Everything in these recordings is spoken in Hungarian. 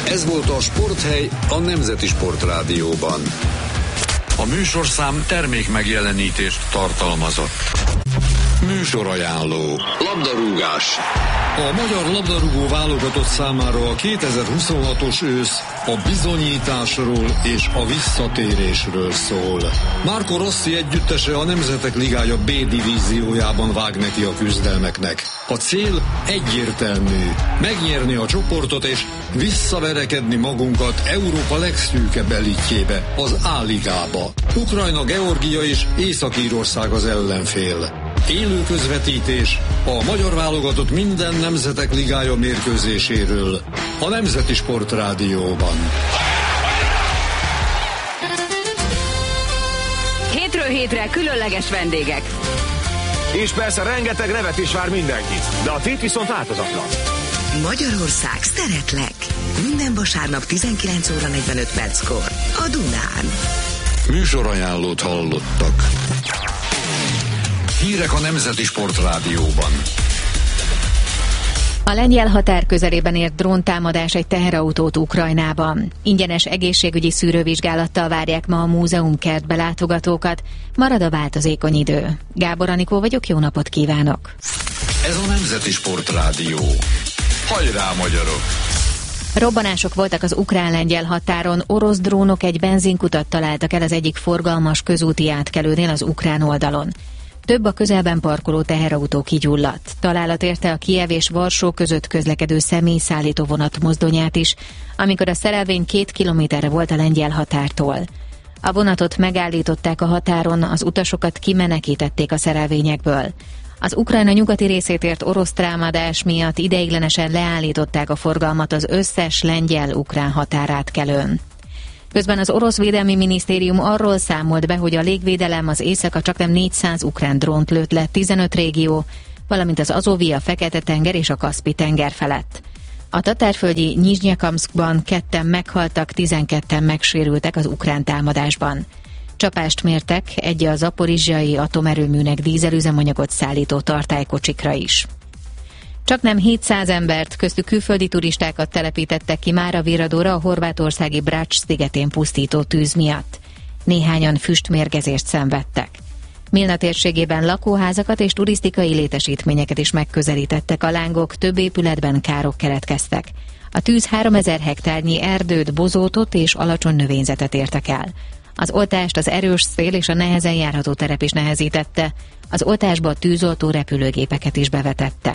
Ez volt a Sporthely a Nemzeti Sportrádióban. A műsorszám termék megjelenítést tartalmazott. Műsorajánló. Labdarúgás. A magyar labdarúgó válogatott számára a 2026-os ősz a bizonyításról és a visszatérésről szól. Marco Rossi együttese a Nemzetek Ligája B divíziójában vág neki a küzdelmeknek. A cél egyértelmű: megnyerni a csoportot és visszaverekedni magunkat Európa legszűkebb elitjébe, az A-ligába. Ukrajna, Georgia és Észak-Írország az ellenfél. Élő közvetítés a magyar válogatott minden Nemzetek Ligája mérkőzéséről a Nemzeti Sportrádióban. Hétről hétre különleges vendégek. És persze rengeteg nevet is vár mindenkit, de a tét viszont változatlan. Magyarország szeretlek. Minden vasárnap 19 óra 45 perckor a Dunán. Műsorajánlót hallottak. Hírek a Nemzeti Sportrádióban. A lengyel határ közelében ért dróntámadás egy teherautót Ukrajnában. Ingyenes egészségügyi szűrővizsgálattal várják ma a múzeumkertbe látogatókat. Marad a változékony idő. Gábor Anikó vagyok, jó napot kívánok! Ez a Nemzeti Sportrádió. Hajrá, magyarok! Robbanások voltak az ukrán-lengyel határon, orosz drónok egy benzinkutat találtak el az egyik forgalmas közúti átkelőnél az ukrán oldalon. Több a közelben parkoló teherautó kigyulladt. Találat érte a Kijev és Varsó között közlekedő személyszállító vonat mozdonyát is, amikor a szerelvény 2 kilométerre volt a lengyel határtól. A vonatot megállították a határon, az utasokat kimenekítették a szerelvényekből. Az Ukrajna nyugati részét ért orosz támadás miatt ideiglenesen leállították a forgalmat az összes lengyel-ukrán határátkelőn. Közben az orosz védelmi minisztérium arról számolt be, hogy a légvédelem az éjszaka csaknem 400 ukrán drónt lőtt le 15 régió, valamint az Azovi, a Fekete-tenger és a Kaszpi-tenger felett. A tatárföldi Nyizsnyakamszkban 2-en meghaltak, 12-en megsérültek az ukrán támadásban. Csapást mértek egy a zaporizsjai atomerőműnek dízelüzemanyagot szállító tartálykocsikra is. Csaknem 700 embert, köztük külföldi turistákat telepítettek ki mára Viradóra a horvátországi Brač szigetén pusztító tűz miatt. Néhányan füstmérgezést szenvedtek. Milna térségében lakóházakat és turisztikai létesítményeket is megközelítettek a lángok, több épületben károk keletkeztek. A tűz 3000 hektárnyi erdőt, bozótot és alacsony növényzetet értek el. Az oltást az erős szél és a nehezen járható terep is nehezítette, az oltásba tűzoltó repülőgépeket is bevetettek.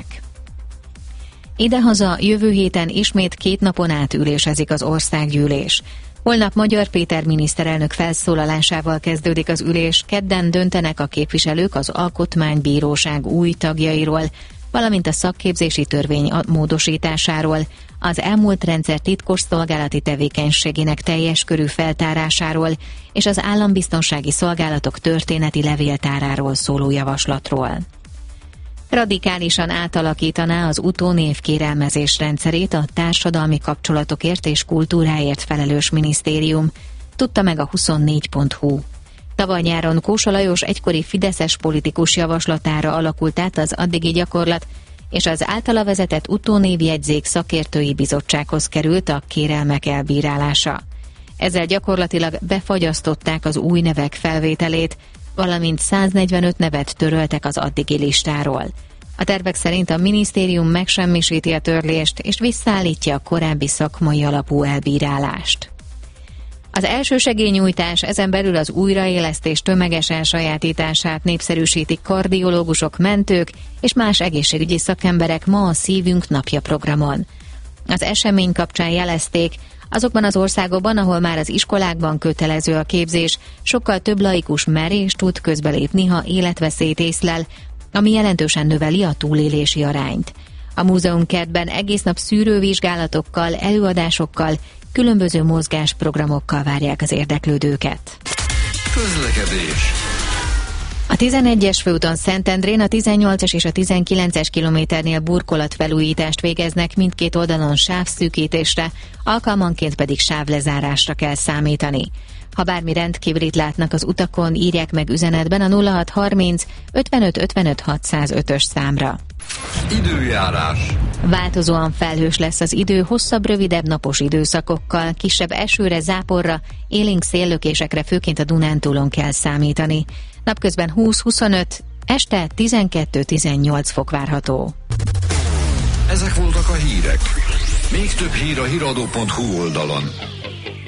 Idehaza jövő héten ismét 2 napon át ülésezik az országgyűlés. Holnap Magyar Péter miniszterelnök felszólalásával kezdődik az ülés, kedden döntenek a képviselők az Alkotmánybíróság új tagjairól, valamint a szakképzési törvény módosításáról, az elmúlt rendszer titkos szolgálati tevékenységének teljes körű feltárásáról és az állambiztonsági szolgálatok történeti levéltáráról szóló javaslatról. Radikálisan átalakítaná az utónév kérelmezés rendszerét a társadalmi kapcsolatokért és kultúráért felelős minisztérium, tudta meg a 24.hu. Tavaly nyáron Kósa Lajos egykori fideszes politikus javaslatára alakult át az addigi gyakorlat, és az általa vezetett utónévjegyzék szakértői bizottsághoz került a kérelmek elbírálása. Ezzel gyakorlatilag befagyasztották az új nevek felvételét, valamint 145 nevet töröltek az addigi listáról. A tervek szerint a minisztérium megsemmisíti a törlést és visszaállítja a korábbi szakmai alapú elbírálást. Az elsősegélynyújtás, ezen belül az újraélesztés tömeges elsajátítását népszerűsítik kardiológusok, mentők és más egészségügyi szakemberek ma a Szívünk napja programon. Az esemény kapcsán jelezték, azokban az országokban, ahol már az iskolákban kötelező a képzés, sokkal több laikus mer és tud közbelépni, ha életveszélyt észlel, ami jelentősen növeli a túlélési arányt. A múzeumkertben egész nap szűrővizsgálatokkal, előadásokkal, különböző mozgásprogramokkal várják az érdeklődőket. Közlekedés. A 11-es főúton Szentendrén a 18-es és a 19-es kilométernél burkolatfelújítást végeznek, mindkét oldalon sávszűkítésre, alkalmanként pedig sávlezárásra kell számítani. Ha bármi rendkívülit látnak az utakon, írják meg üzenetben a 0630 55 55 605-ös számra. Időjárás. Változóan felhős lesz az idő, hosszabb, rövidebb napos időszakokkal, kisebb esőre, záporra, élénk széllökésekre főként a Dunántúlon kell számítani. Napközben 20-25, este 12-18 fok várható. Ezek voltak a hírek. Még több hír a hiradó.hu oldalon.